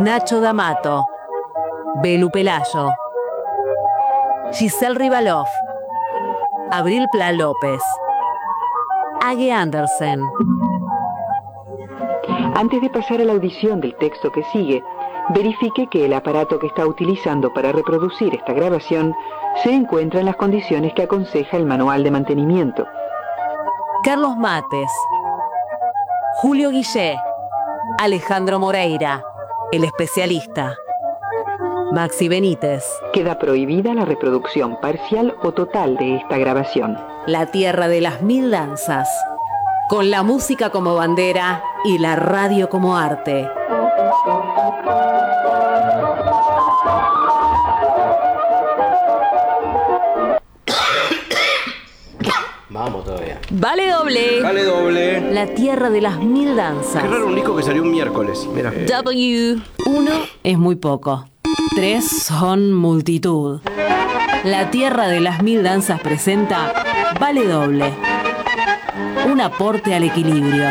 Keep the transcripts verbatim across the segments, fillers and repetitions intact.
Nacho D'Amato, Belu Pelayo, Giselle Rivalov, Abril Pla López, Age Andersen. Antes de pasar a la audición del texto que sigue, verifique que el aparato que está utilizando para reproducir esta grabación se encuentra en las condiciones que aconseja el manual de mantenimiento. Carlos Mates, Julio Guillé, Alejandro Moreira, el especialista, Maxi Benítez. Queda prohibida la reproducción parcial o total de esta grabación. La tierra de las mil danzas, con la música como bandera y la radio como arte. Vamos todavía. Vale doble. Vale doble. La tierra de las mil danzas. Qué raro un disco que salió un miércoles. Mira. W. Uno es muy poco. Tres son multitud. La tierra de las mil danzas presenta Vale doble. Un aporte al equilibrio.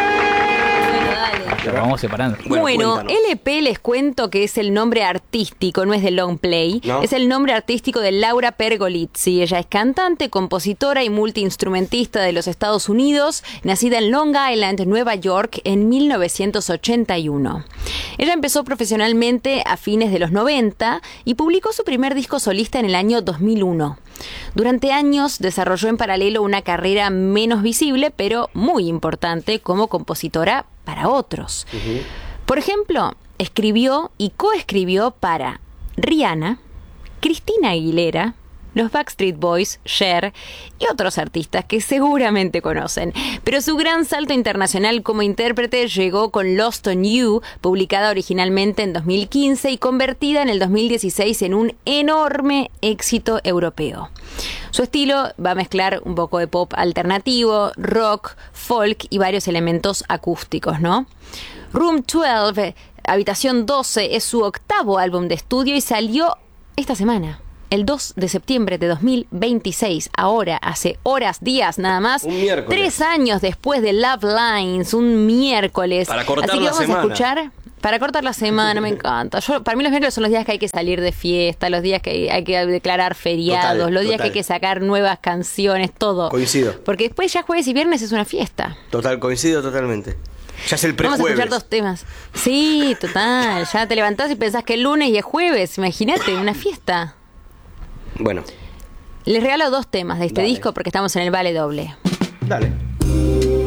Lo vamos separando. Bueno, Bueno, L P les cuento que es el nombre artístico, no es de long play. ¿No? Es el nombre artístico de Laura Pergolizzi. Ella es cantante, compositora y multiinstrumentista de los Estados Unidos, nacida en Long Island, Nueva York, en mil novecientos ochenta y uno. Ella empezó profesionalmente a fines de los noventa y publicó su primer disco solista en el año dos mil uno. Durante años desarrolló en paralelo una carrera menos visible, pero muy importante como compositora para otros. Uh-huh. Por ejemplo, escribió y coescribió para Rihanna, Cristina Aguilera, los Backstreet Boys, Cher y otros artistas que seguramente conocen. Pero su gran salto internacional como intérprete llegó con Lost on You, publicada originalmente en dos mil quince y convertida en el dos mil dieciséis en un enorme éxito europeo. Su estilo va a mezclar un poco de pop alternativo, rock, folk y varios elementos acústicos, ¿no? Room doce, Habitación doce, es su octavo álbum de estudio y salió esta semana. El dos de septiembre de dos mil veintiséis, ahora, hace horas, días nada más, un miércoles. Tres años después de Love Lines, un miércoles. Para cortar Así que la vamos semana. a escuchar, para cortar la semana, me encanta. Yo, para mí los miércoles son los días que hay que salir de fiesta, los días que hay que declarar feriados, Total, los días total. que hay que sacar nuevas canciones, todo. Coincido. Porque después ya jueves y viernes es una fiesta. Total, coincido totalmente. Ya es el Vamos a prejueves. escuchar dos temas. Sí, total. Ya te levantás y pensás que el lunes y es jueves. Imagínate, una fiesta. Bueno, Les regalo dos temas de este Dale. disco porque estamos en el Vale Doble. dale.